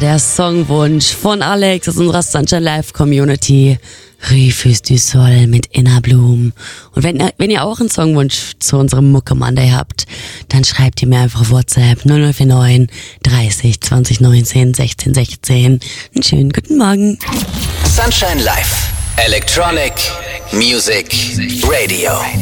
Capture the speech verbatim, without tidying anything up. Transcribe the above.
der Songwunsch von Alex aus unserer Sunshine Live Community. Refus du Sol mit Inner Bloom. Und wenn, wenn ihr auch einen Songwunsch zu unserem Mucke Monday habt, dann schreibt ihr mir einfach auf WhatsApp null null vier neun dreißig zwanzig neunzehn sechzehn sechzehn. Einen schönen guten Morgen. Sunshine Live. Electronic Music Radio.